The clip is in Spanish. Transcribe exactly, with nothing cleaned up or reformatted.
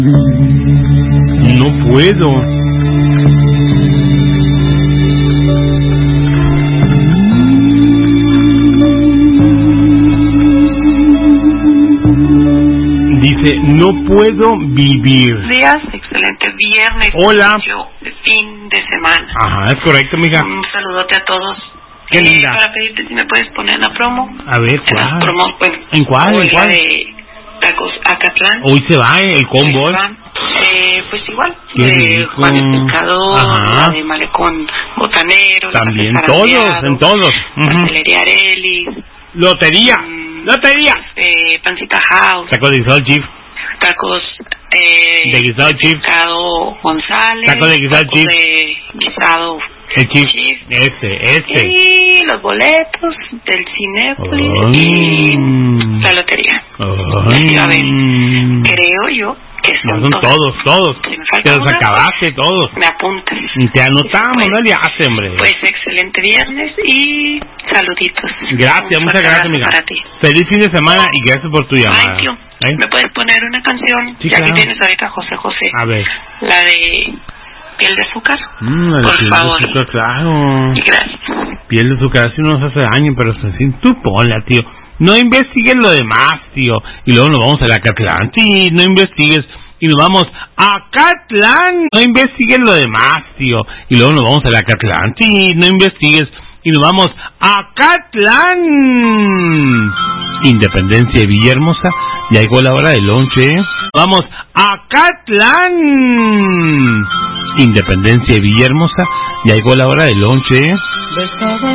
No puedo. Dice, no puedo vivir. Días, excelente viernes. Hola. De fin de semana. Ajá, es correcto, mija. Un saludote a todos. Qué eh, linda. Para pedirte si me puedes poner la promo. A ver, En las ¿cuál? promos, bueno. ¿En cuál? Hoy ¿En cuál? La de Tacos Acatlán. Hoy se va eh, el combo. Hoy se van. Eh, pues igual. Qué De rico. Juan el Pescador, Ajá. la de Malecón Botanero. También, la de todos, Zarandeado, en todos. Ujú. Pastelería Arelis. Lotería. mm, Lotería. Eh, Pancita House. Taco de guisado chief. Tacos eh, De guisado chief. Pescado González. Taco de guisado tacos chief. de guisado El chief. chief. Ese, ese. Y los boletos del Cinépolis Ay. y la lotería. Ay. A ver, creo yo que No, son, son todos, todos. Si me falta Te los una, acabaste todos. me apuntas. Y te anotamos, Pues, no le hace, hombre. Pues excelente viernes y saluditos. Gracias, Un muchas fuerte gracias, abrazo amiga. para ti. Feliz fin de semana y gracias por tu llamada. Thank you. ¿Eh? ¿Me puedes poner una canción? Sí, ya claro. que tienes ahorita José José. A ver. La de Piel de Azúcar. Mm, la de Por piel favor. de azúcar, claro. Y gracias. Piel de azúcar, así no nos hace daño, pero así tú ponla, tío. No investigues lo demás, tío. Y luego nos vamos a la Acatlán. Sí, no investigues. Y nos vamos a Acatlán. No investigues lo demás, tío. Y luego nos vamos a la Acatlán. Sí, no investigues. Y nos vamos a Acatlán. Independencia de Villahermosa. Ya llegó la hora del lonche. Vamos a Acatlán. Independencia de Villahermosa. Ya llegó la hora del lonche.